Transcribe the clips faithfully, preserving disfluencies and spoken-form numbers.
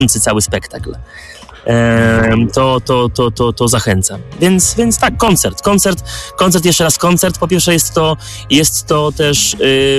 cały spektakl. To, to, to, to, to zachęcam. Więc, więc tak, koncert, koncert, koncert, jeszcze raz koncert. Po pierwsze jest to, jest to też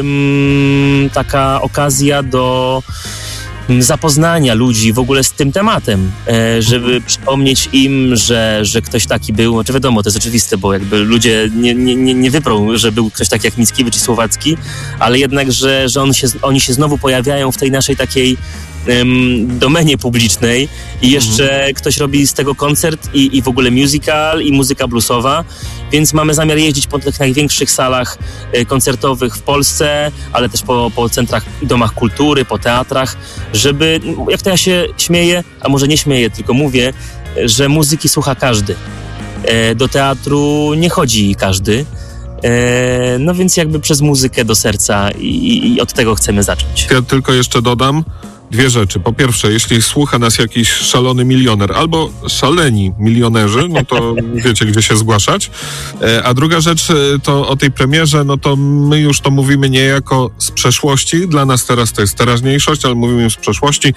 ym, taka okazja do zapoznania ludzi w ogóle z tym tematem, żeby przypomnieć im, że, że ktoś taki był. Znaczy wiadomo, to jest oczywiste, bo jakby ludzie nie, nie, nie wyprą, że był ktoś taki jak Mickiewicz i Słowacki, ale jednak, że, że on się, oni się znowu pojawiają w tej naszej takiej um, domenie publicznej i jeszcze mhm. ktoś robi z tego koncert i, i w ogóle musical i muzyka bluesowa, więc mamy zamiar jeździć po tych największych salach y, koncertowych w Polsce, ale też po, po centrach i domach kultury, po teatrach, żeby, jak to ja się śmieję, a może nie śmieję, tylko mówię, że muzyki słucha każdy. E, do teatru nie chodzi każdy. E, no więc jakby przez muzykę do serca i, i od tego chcemy zacząć. Ja tylko jeszcze dodam dwie rzeczy. Po pierwsze, jeśli słucha nas jakiś szalony milioner albo szaleni milionerzy, no to wiecie, gdzie się zgłaszać. A druga rzecz to o tej premierze, no to my już to mówimy niejako z przeszłości. Dla nas teraz to jest teraźniejszość, ale mówimy z przeszłości,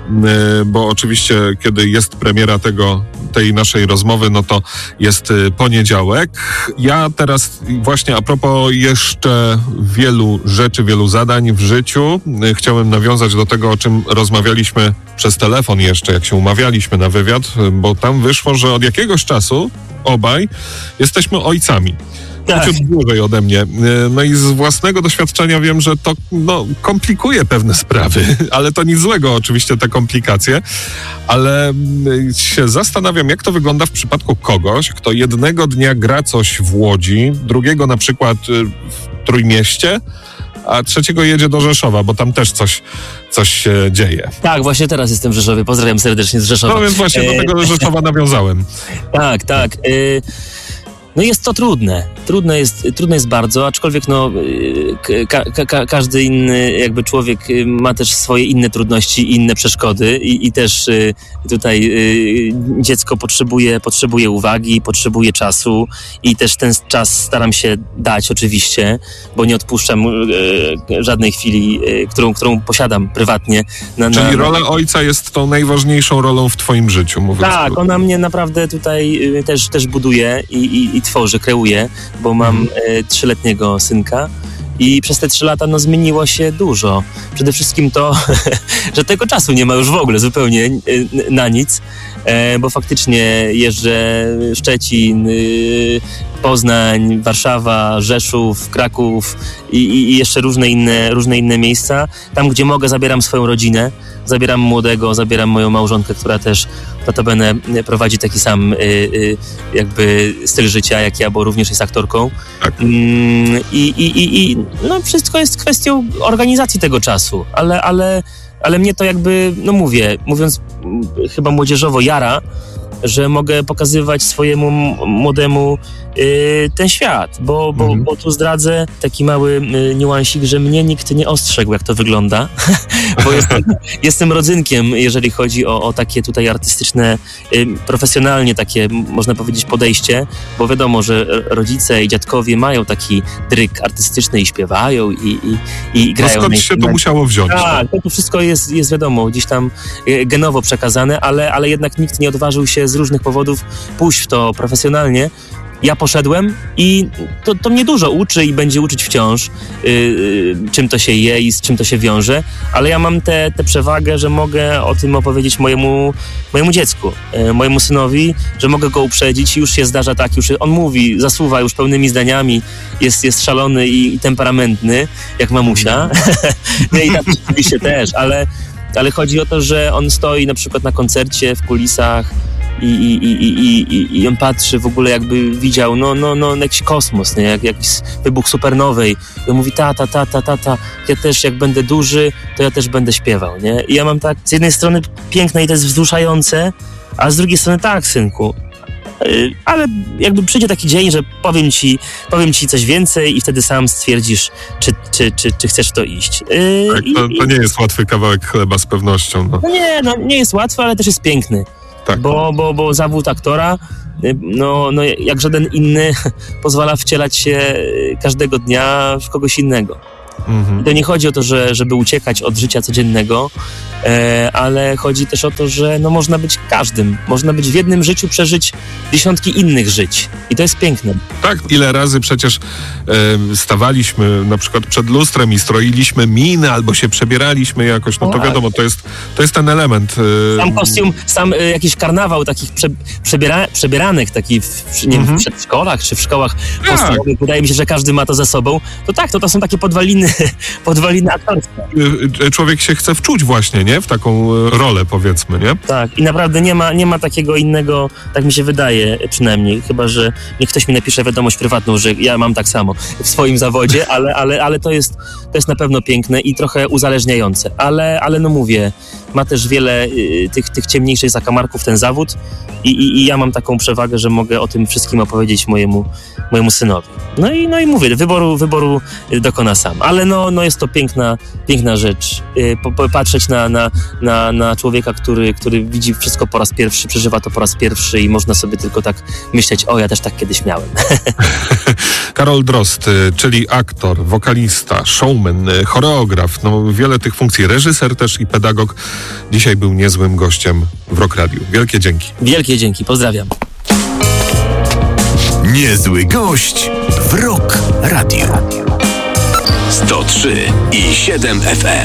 bo oczywiście kiedy jest premiera tego, tej naszej rozmowy, no to jest poniedziałek. Ja teraz właśnie a propos jeszcze wielu rzeczy, wielu zadań w życiu, chciałem nawiązać do tego, o czym rozmawialiśmy przez telefon jeszcze, jak się umawialiśmy na wywiad, bo tam wyszło, że od jakiegoś czasu obaj jesteśmy ojcami. Tak. Ciut dłużej ode mnie. No i z własnego doświadczenia wiem, że to no, komplikuje pewne sprawy, ale to nic złego oczywiście te komplikacje, ale się zastanawiam, jak to wygląda w przypadku kogoś, kto jednego dnia gra coś w Łodzi, drugiego na przykład w Trójmieście, a trzeciego jedzie do Rzeszowa, bo tam też coś, coś się dzieje. Tak, właśnie teraz jestem w Rzeszowie. Pozdrawiam serdecznie z Rzeszowa. No więc właśnie do tego Rzeszowa nawiązałem. Tak, tak. No jest to trudne. Trudne jest, trudne jest bardzo, aczkolwiek no ka, ka, każdy inny jakby człowiek ma też swoje inne trudności, inne przeszkody i, i też tutaj dziecko potrzebuje, potrzebuje uwagi, potrzebuje czasu i też ten czas staram się dać oczywiście, bo nie odpuszczam żadnej chwili, którą, którą posiadam prywatnie. Na, Czyli na, rola ojca jest tą najważniejszą rolą w twoim życiu, mówiąc. Tak, krótko. Ona mnie naprawdę tutaj też, też buduje i, i, i tworzy, kreuje, bo mam e, trzyletniego synka i przez te trzy lata no, zmieniło się dużo. Przede wszystkim to, że tego czasu nie ma już w ogóle zupełnie e, na nic, e, bo faktycznie jeżdżę Szczecin, e, Poznań, Warszawa, Rzeszów, Kraków i, i, i jeszcze różne inne, różne inne miejsca. Tam, gdzie mogę, zabieram swoją rodzinę, zabieram młodego, zabieram moją małżonkę, która też notabene prowadzi taki sam y, y, jakby styl życia jak ja, bo również jest aktorką. Tak. Mm, i, i, i no wszystko jest kwestią organizacji tego czasu, ale, ale, ale mnie to jakby, no mówię, mówiąc chyba młodzieżowo, jara, że mogę pokazywać swojemu młodemu y, ten świat, bo, bo, mhm. bo tu zdradzę taki mały y, niuansik, że mnie nikt nie ostrzegł, jak to wygląda, bo jestem, jestem rodzynkiem, jeżeli chodzi o, o takie tutaj artystyczne, y, profesjonalnie takie, można powiedzieć, podejście, bo wiadomo, że rodzice i dziadkowie mają taki dryk artystyczny i śpiewają i, i, i grają. No skąd się to musiało wziąć? Tak, to wszystko jest, jest wiadomo, gdzieś tam y, genowo przekazane, ale, ale jednak nikt nie odważył się z różnych powodów pójść w to profesjonalnie. Ja poszedłem i to, to mnie dużo uczy i będzie uczyć wciąż, yy, yy, czym to się je i z czym to się wiąże, ale ja mam tę przewagę, że mogę o tym opowiedzieć mojemu, mojemu dziecku, yy, mojemu synowi, że mogę go uprzedzić i już się zdarza tak, już on mówi, zasuwa już pełnymi zdaniami, jest, jest szalony i, i temperamentny, jak mamusia. No i tak oczywiście też, ale, ale chodzi o to, że on stoi na przykład na koncercie w kulisach, I, i, i, i, i on patrzy w ogóle, jakby widział no, no, no, jakiś kosmos, nie? Jak, jakiś wybuch supernowej. I on mówi, tata, tata, tata, ja też jak będę duży, to ja też będę śpiewał, nie? I ja mam tak, z jednej strony piękne i to jest wzruszające, a z drugiej strony tak, synku, yy, ale jakby przyjdzie taki dzień, że powiem ci, powiem ci coś więcej i wtedy sam stwierdzisz, czy, czy, czy, czy chcesz w to iść. Yy, tak, to, to nie jest łatwy kawałek chleba z pewnością. No, no nie, no nie jest łatwy, ale też jest piękny. Tak. Bo, bo, bo zawód aktora, no, no jak żaden inny, pozwala wcielać się każdego dnia w kogoś innego. Mhm. To nie chodzi o to, że, żeby uciekać od życia codziennego, e, ale chodzi też o to, że no, można być każdym. Można być w jednym życiu, przeżyć dziesiątki innych żyć. I to jest piękne. Tak, ile razy przecież e, stawaliśmy na przykład przed lustrem i stroiliśmy miny albo się przebieraliśmy jakoś, no to wiadomo, to jest, to jest ten element. E, sam kostium, sam e, jakiś karnawał takich prze, przebiera, przebieranek, taki w, nie Mhm. wiem, w przedszkolach czy w szkołach Tak. podstawowych. Wydaje mi się, że każdy ma to za sobą. To tak, to, to są takie podwaliny, podwaliny aktorskie. e, człowiek się chce wczuć właśnie, nie? W taką e, rolę, powiedzmy, nie? Tak, i naprawdę nie ma, nie ma takiego innego, tak mi się wydaje przynajmniej, chyba że niech ktoś mi napisze wiadomość prywatną, że ja mam tak samo w swoim zawodzie, ale, ale, ale to, jest, to jest na pewno piękne i trochę uzależniające. Ale, ale no mówię, ma też wiele y, tych, tych ciemniejszych zakamarków ten zawód i, i, i ja mam taką przewagę, że mogę o tym wszystkim opowiedzieć mojemu, mojemu synowi. No i, no i mówię, wyboru, wyboru dokona sam. Ale no, no jest to piękna, piękna rzecz. Y, po, po, patrzeć na, na, na, na człowieka, który, który widzi wszystko po raz pierwszy, przeżywa to po raz pierwszy i można sobie tylko tak myśleć, o ja też tak kiedyś miałem. Karol Drozd, y, czyli aktor, wokalista, showman, y, choreograf, no wiele tych funkcji, reżyser też i pedagog. Dzisiaj był niezłym gościem w Rock Radiu. Wielkie dzięki. Wielkie dzięki, pozdrawiam. Niezły gość w Rock Radio. sto trzy i siedem F M.